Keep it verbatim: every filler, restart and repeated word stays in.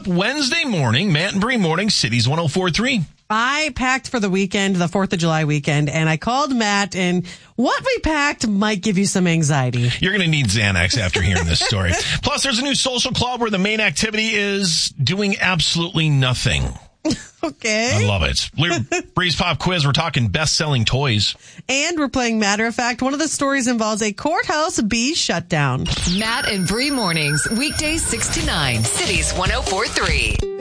up Wednesday morning? Matt and Bree morning, Cities one oh four point three. I packed for the weekend, the fourth of July weekend, and I called Matt, and what we packed might give you some anxiety. You're going to need Xanax after hearing this story. Plus, there's a new social club where the main activity is doing absolutely nothing. Okay. I love it. Breeze Pop Quiz, we're talking best-selling toys. And we're playing Matter of Fact. One of the stories involves a courthouse bee shutdown. Matt and Bree mornings, weekdays six to nine, Cities one oh four point three.